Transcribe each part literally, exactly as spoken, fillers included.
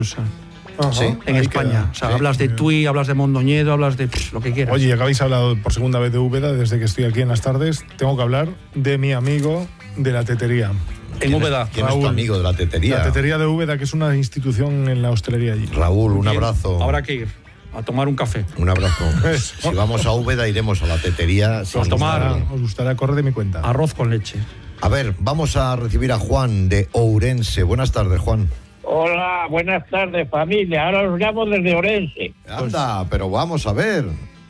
Ajá, sí, en España. Queda. O sea, sí, hablas de Tui, hablas de Mondoñedo, hablas de pff, lo que quieras. Oye, ya que habéis hablado por segunda vez de Úbeda, desde que estoy aquí en las tardes, tengo que hablar de mi amigo de la tetería. En Úbeda. ¿Quién es tu amigo de la tetería? La tetería de Úbeda, que es una institución en la hostelería allí. Raúl, un abrazo. Habrá que ir a tomar un café. Un abrazo. Si vamos a Úbeda, iremos a la tetería. Os tomar. Os gustará, corre de mi cuenta. Arroz con leche. A ver, vamos a recibir a Juan de Ourense. Buenas tardes, Juan. Hola, buenas tardes, familia. Ahora os llamo desde Ourense. Anda, pues, pero vamos a ver.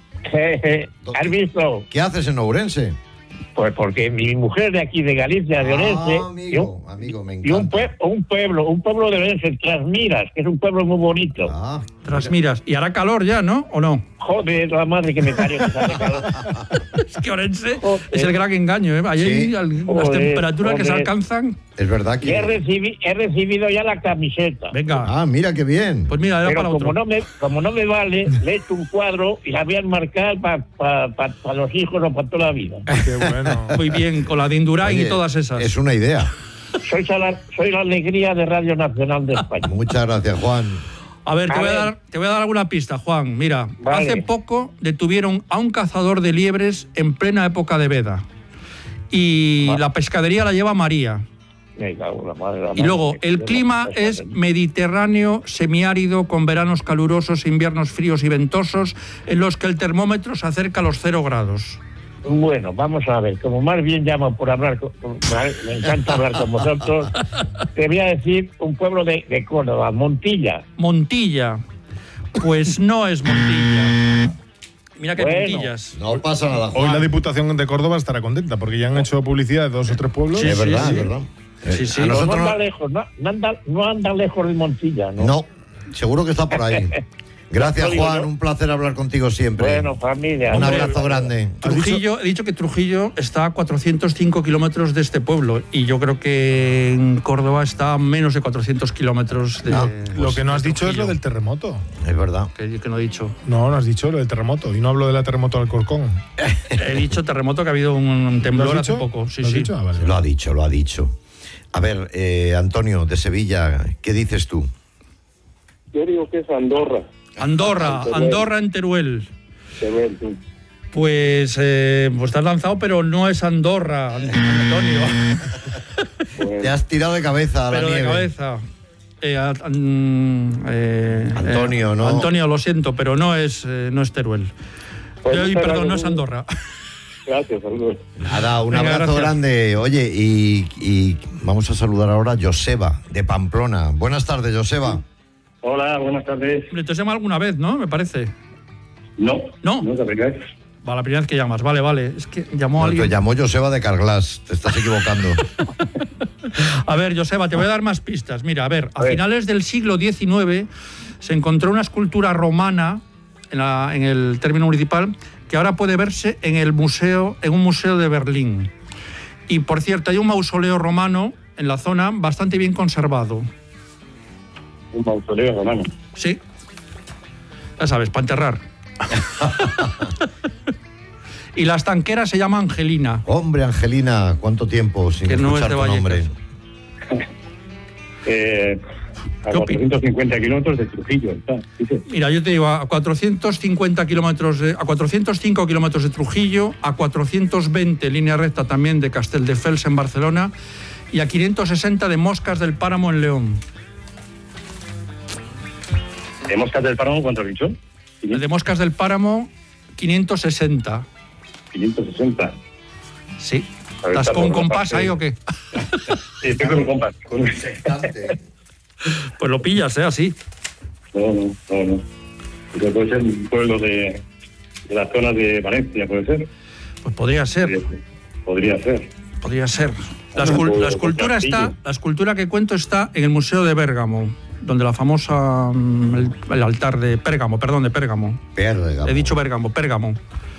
¿Has visto? ¿Qué haces en Ourense? Pues porque mi mujer de aquí, de Galicia, de Ourense... Ah, amigo, un, amigo, me encanta. Y un, pue un pueblo, un pueblo de Ourense, Trasmiras, que es un pueblo muy bonito. Ah, Trasmiras. Y hará calor ya, ¿no? ¿O no? Joder, la madre que me parió que sale calor. Es que Ourense es el gran engaño, ¿eh? Ahí sí. Hay las joder, temperaturas joder. que se alcanzan... Es verdad que... He, recibi he recibido ya la camiseta. Venga. Ah, mira qué bien. Pues mira, era Pero para como otro. no me como no me vale, le he hecho un cuadro y la voy a enmarcar para pa, pa, pa los hijos o para toda la vida. Qué bueno. Muy bien, con la de Indurain Oye, y todas esas. Es una idea. Soy la, soy la alegría de Radio Nacional de España. Muchas gracias, Juan. A ver, te, a voy ver. a dar, te voy a dar alguna pista, Juan. Mira, vale. Hace poco detuvieron a un cazador de liebres en plena época de veda. Y vale. la pescadería la lleva María. Me cago, la madre, la madre. Y luego, el clima es mediterráneo, semiárido, con veranos calurosos, inviernos fríos y ventosos, en los que el termómetro se acerca a los cero grados. Bueno, vamos a ver, como más bien llamo por hablar, con, me encanta hablar con vosotros, te voy a decir un pueblo de, de Córdoba, Montilla. Montilla, pues no es Montilla. Mira que bueno, Montillas. No pasa nada, Juan. Hoy la Diputación de Córdoba estará contenta, porque ya han hecho publicidad de dos o tres pueblos. Sí, es verdad, sí, es verdad. Sí, sí. A no nosotros anda lejos, no, no, anda, no anda lejos de Montilla, ¿no? No, seguro que está por ahí. Gracias, Juan, un placer hablar contigo siempre. Bueno, familia. Un abrazo grande. Trujillo, he dicho que Trujillo está a cuatrocientos cinco kilómetros de este pueblo y yo creo que en Córdoba está a menos de cuatrocientos kilómetros de... No, pues lo que no has dicho es lo del terremoto. Es verdad. Que, que no he dicho. No, no has dicho lo del terremoto. Y no hablo de la terremoto de Alcorcón. He dicho terremoto, que ha habido un temblor hace poco. Sí, ¿Lo has sí. dicho? Ah, vale. Lo ha dicho, lo ha dicho. A ver, eh, Antonio, de Sevilla, ¿qué dices tú? Yo digo que es Andorra. Andorra, Andorra en Teruel. Teruel, sí. Pues, eh, pues te has lanzado, pero no es Andorra, Antonio. Bueno. Te has tirado de cabeza a la Pero de nieve. cabeza. Eh, a, mm, eh, Antonio, eh, no. Antonio, lo siento, pero no es, eh, no es Teruel. Pues Yo, muchas perdón, no es gracias. Andorra. Gracias, saludos. Nada, un Venga, abrazo gracias. grande. Oye, y, y vamos a saludar ahora a Joseba, de Pamplona. Buenas tardes, Joseba. Hola, buenas tardes. Hombre, te has llamado alguna vez, ¿no? Me parece. No, No. no te aplicáis. Va, la primera vez que llamas. Vale, vale. Es que llamó a No, te alguien. llamó Joseba de Carglass. Te estás equivocando. A ver, Joseba, te voy a dar más pistas. Mira, a ver, a, A ver. finales del siglo diecinueve se encontró una escultura romana en, la, en el término municipal que ahora puede verse en el museo, en un museo de Berlín. Y por cierto, hay un mausoleo romano en la zona bastante bien conservado. Un mausoleo romano. Sí. Ya sabes, para enterrar. Y la estanquera se llama Angelina. Hombre, Angelina, ¿cuánto tiempo sin Que no escuchar es de tu Vallecas. nombre? Eh, a ¿Qué opinas? cuatrocientos cincuenta kilómetros de Trujillo. Está, dice. Mira, yo te digo, a cuatrocientos cincuenta kilómetros, de- a cuatrocientos cinco kilómetros de Trujillo, a cuatrocientos veinte línea recta también de Castelldefels en Barcelona y a quinientos sesenta de Moscas del Páramo en León. ¿De Moscas del Páramo cuánto has dicho? El de Moscas del Páramo, quinientos sesenta. quinientos sesenta. Sí. A ver, ¿Estás está con un por una compás parte. ahí o qué? Sí, estoy con un compás. Con un... Pues lo pillas, ¿eh? Así. No, no, no, no. Porque puede ser un pueblo de, de la zona de Valencia, puede ser. Pues podría ser. Podría ser. Podría ser. Podría ser. La, escul- la escultura está, la escultura que cuento está en el Museo de Bérgamo, donde la famosa mm, el, el altar de Pérgamo, perdón, de Pérgamo. Pérgamo. He dicho Bérgamo, Pérgamo,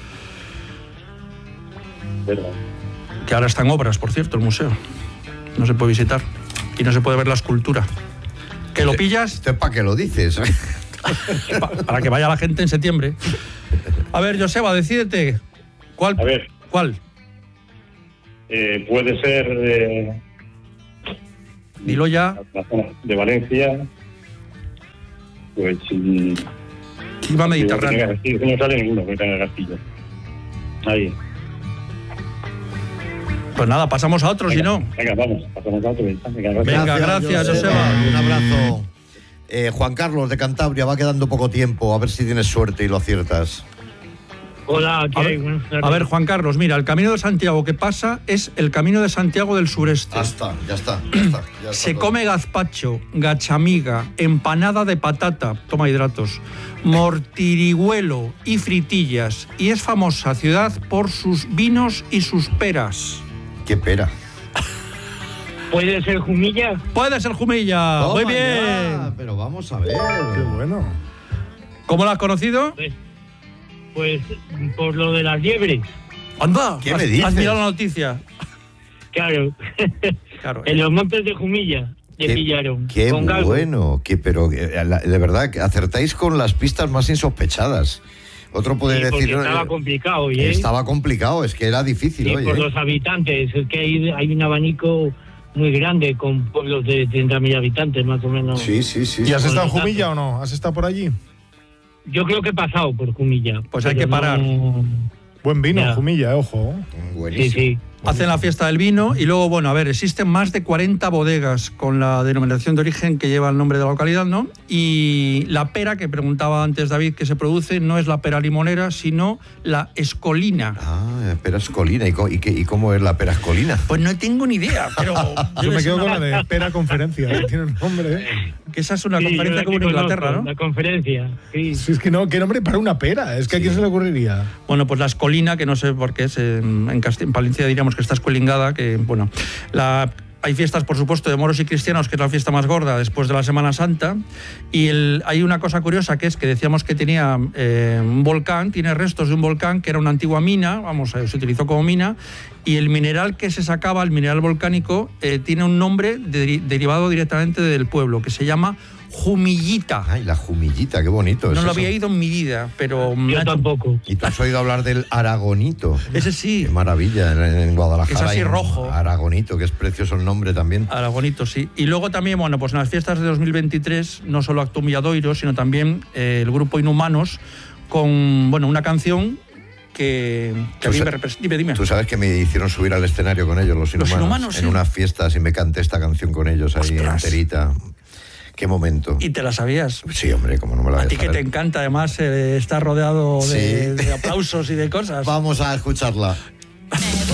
¿Verdad? que ahora está en obras, por cierto, el museo. No se puede visitar y no se puede ver la escultura. ¿Que lo pillas? ¿Esto es para qué lo dices? Pa- para que vaya la gente en septiembre. A ver, Joseba, decídete. ¿Cuál? A ver. ¿Cuál? Eh, puede ser eh, Dilo ya. la zona de Valencia. Pues sí. Clima mediterráneo. Sí, no sale ninguno que tenga castillo. Ahí. Pues nada, pasamos a otro, Venga, si no. Venga, vamos, pasamos a otro. Venga, gracias. Venga, gracias, Joseba. Un abrazo. Eh, Juan Carlos de Cantabria, va quedando poco tiempo, a ver si tienes suerte y lo aciertas. Hola, ¿qué A hay? ver, Buenas tardes. a ver, Juan Carlos, mira, el Camino de Santiago que pasa es el Camino de Santiago del Sureste. Ya está, ya está, ya está. Ya está Se todo. come gazpacho, gachamiga, empanada de patata, toma hidratos, mortirigüelo y fritillas. Y es famosa ciudad por sus vinos y sus peras. Qué pera. ¿Puede ser Jumilla? Puede ser Jumilla. Toma Muy bien. ya, pero vamos a ver. Qué bueno. ¿Cómo la has conocido? Pues, pues por lo de las liebres. Anda. ¿Qué has, me dices? Has mirado la noticia. Claro. Claro. En los montes de Jumilla le Qué- pillaron. Qué con galgo. bueno, que, pero eh, la- de verdad, que acertáis con las pistas más insospechadas. Otro puede Sí, porque decir... no, estaba eh, complicado, ¿eh? Estaba complicado, es que era difícil, Sí, oye. por los habitantes. Es que hay, hay un abanico muy grande con pueblos de treinta mil habitantes, más o menos. Sí, sí, sí. ¿Y has sí. estado en los Jumilla datos. o no? ¿Has estado por allí? Yo creo que he pasado por Jumilla. Pues hay pero que parar. no- Buen vino, Ya. Jumilla, eh, ojo. Sí, Buenísimo. sí. Hacen la fiesta del vino y luego, bueno, a ver, existen más de cuarenta bodegas con la denominación de origen que lleva el nombre de la localidad, ¿no? Y la pera, que preguntaba antes David que se produce, no es la pera limonera, sino la escolina. Ah, perascolina. ¿Y, co- y, qué- ¿Y cómo es la perascolina? Pues no tengo ni idea, pero Yo me debe ser quedo con una- la de Pera Conferencia, que tiene un nombre. ¿eh? que esa es una Sí, yo conferencia la como en que Inglaterra, conozco, ¿no? La conferencia, sí. Si es que no, qué nombre para una pera. Es que a quién se le ocurriría. Bueno, pues la escolina, que no sé por qué es, en, en, Casti- en Palencia diríamos que está escolingada, que bueno, la, hay fiestas, por supuesto, de moros y cristianos, que es la fiesta más gorda después de la Semana Santa, y el, hay una cosa curiosa, que es que decíamos que tenía eh, un volcán, tiene restos de un volcán, que era una antigua mina, vamos, eh, se utilizó como mina, y el mineral que se sacaba, el mineral volcánico, eh, tiene un nombre de- derivado directamente del pueblo, que se llama Jumillita. Ay, la jumillita, qué bonito. No es lo eso. había ido en mi vida, pero... me ha Yo hecho- tampoco. Y tú has oído hablar del aragonito. Ese sí. Qué maravilla, en, en Guadalajara. Es así hay un rojo. Aragonito, que es precioso el nombre también. Aragonito, sí. Y luego también, bueno, pues en las fiestas de dos mil veintitrés no solo actuó Milladoiro, sino también eh, el grupo Inhumanos con, bueno, una canción que, que a Tú mí sa- me representa. Dime, dime. Tú sabes que me hicieron subir al escenario con ellos, los Los inhumanos. Inhumanos, en sí. unas fiestas y me canté esta canción con ellos ahí Ostras. enterita. Qué momento. Y te la sabías. Sí, hombre, como no me la voy A ti que te saber. encanta, además, eh, estar rodeado de, Sí. de aplausos y de cosas. Vamos a escucharla. Me